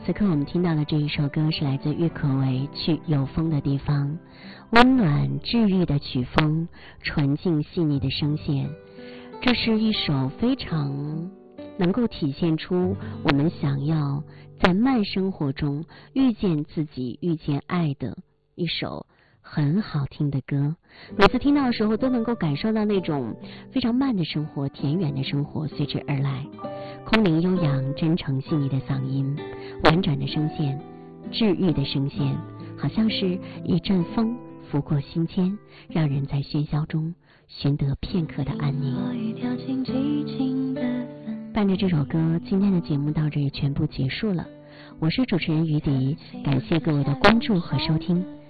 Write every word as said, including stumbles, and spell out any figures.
此刻我们听到的这一首歌是来自郁可唯《去有风的地方》，温暖治愈的曲风，纯净细腻的声线，这是一首非常能够体现出我们想要在慢生活中遇见自己、遇见爱的一首很好听的歌。每次听到的时候都能够感受到那种非常慢的生活、田园的生活随之而来，空灵悠扬、真诚细腻的嗓音，婉转的声线，治愈的声线，好像是一阵风拂过心间，让人在喧嚣中寻得片刻的安宁。伴着这首歌，今天的节目到这里全部结束了。我是主持人于迪，感谢各位的关注和收听，